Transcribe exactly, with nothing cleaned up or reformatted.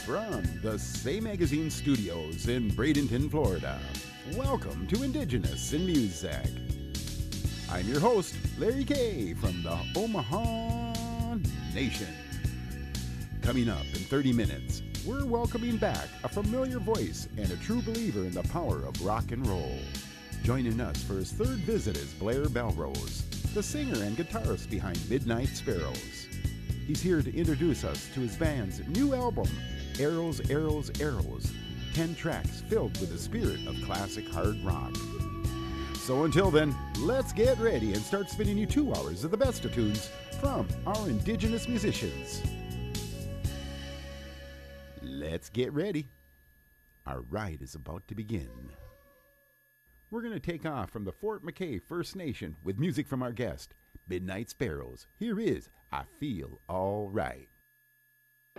From the Say Magazine studios in Bradenton, Florida, welcome to Indigenous in Music. I'm your host, Larry Kay from the Omaha Nation. Coming up in thirty minutes, we're welcoming back a familiar voice and a true believer in the power of rock and roll. Joining us for his third visit is Blair Belrose, the singer and guitarist behind Midnight Sparrows. He's here to introduce us to his band's new album, Arrows, Arrows, Arrows, ten tracks filled with the spirit of classic hard rock. So until then, let's get ready and start spinning you two hours of the best of tunes from our Indigenous musicians. Let's get ready. Our ride is about to begin. We're going to take off from the Fort McKay First Nation with music from our guest, Midnight Sparrows. Here is I Feel All Right.